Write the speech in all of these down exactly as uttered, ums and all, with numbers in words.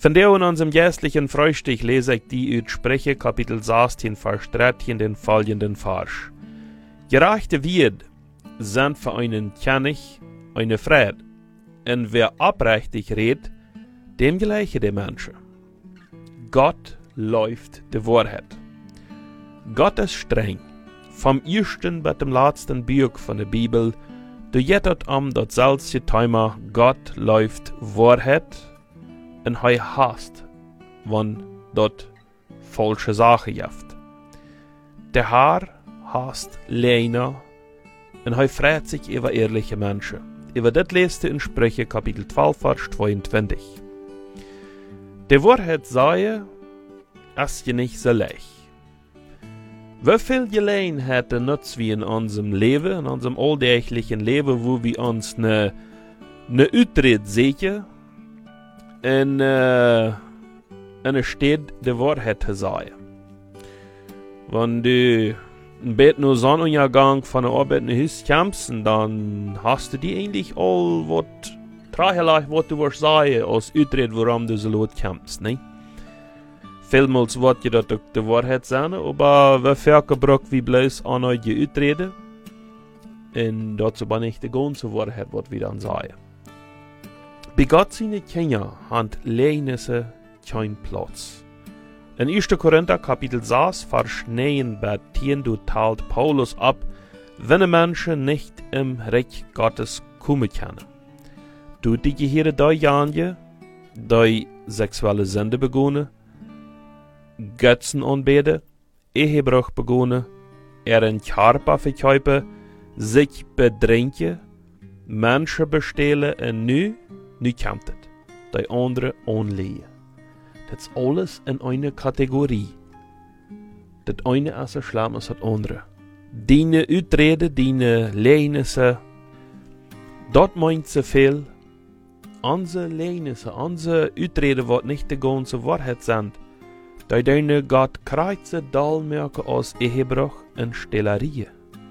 Von der in unserem jährlichen Frühstück lese ich die uit Sprüche Kapitel sechzehn, Vers dreizehn den folgenden Vers. Gerechte Wird sind für einen König eine Fried, und wer abrechtig redet, dem gleiche der Menschen. Gott läuft die Wahrheit. Gott ist streng. Vom ersten bis zum letzten Buch von der Bibel, du jettet am dat selbe Thema, Gott läuft Wahrheit, und hij hasst, wann dort falsche Sache jaft. Der Herr hasst Leiner, und hij freut sich über ehrliche Menschen. Über das lest du in Sprüche Kapitel zwölf, Vers zweiundzwanzig. Die Wahrheit sei, ist ja nicht so leicht. Wie viel Gelegenheit nutzen wir in unserem Leben, in unserem alltäglichen Leben, wo wir uns eine ne Utred sehen, und äh, eine steht die Wahrheit zu sagen. Wenn du ein Bett nur Sonnenuntergang von der Arbeit nach Hause kommst, dann hast du die eigentlich all, was dreierlei, was du wirst sagen, als Utred, warum du so laut kommst, ne? Vielmals wird ja das auch die Wahrheit sein, aber wir verbrauchen wie bloß an euch die Utrede, und dazu bin ich die ganze Wahrheit, was wir dann sagen. Bei Gott seine Kinder haben Lehnisse keinen Platz. In erster Korinther Kapitel sechs, Vers neun bis zehn, du teilt Paulus ab, wenn ein Mensch nicht im Reich Gottes kommen kann. Du die Gehirne da Jahre, die sexuelle Sünde begonnen, Götzen anbeten, Ehebruch begonnen, ihren Körper verkaufen, sich bedrängen, Menschen bestehlen und nu, nu kommt es, die andere anlegen. Das ist alles in einer Kategorie. Das eine ist so schlimm als das andere. Deine Utrede, deine Lehnisse, dort meint so viel. Unsere Lehnisse, unsere Utrede, was nicht die ganze Wahrheit sind, da deine Gott kreuze Dalmerke aus Ehebruch und Stellerie.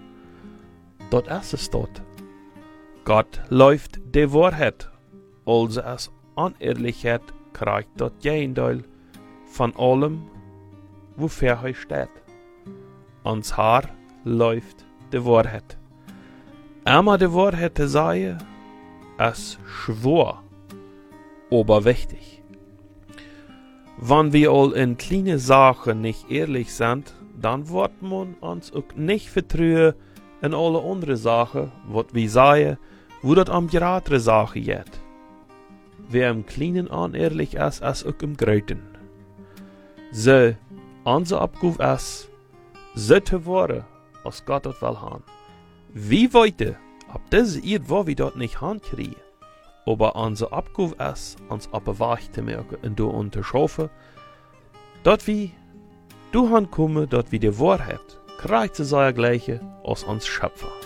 Dort ist es dort. Gott läuft die Wahrheit, also als Unehrlichkeit kreuzt dort Gegenteil von allem, wofür er steht. Ans Haar läuft die Wahrheit. Einmal die Wahrheit zu sagen, ist schwer, aber wichtig. Wenn wir all in kleine Sachen nicht ehrlich sind, dann wird man uns auch nicht vertrauen in alle andere Sachen, was wir sagen, wo das am geradere Sache geht. Wer im Kleinen unehrlich ist, ist auch im Gröten. So, unsere Abgabe ist, so zu werden, als Gott das will haben. Wie weiter, ab diese Erde, wo wir dort nicht hinkriegen, aber unsere Abgabe ist, uns auf den Weg zu merken und du unterschaffen, dort wie du hinkommen, dort wie die Wahrheit, kreuz sei gleiche als uns Schöpfer.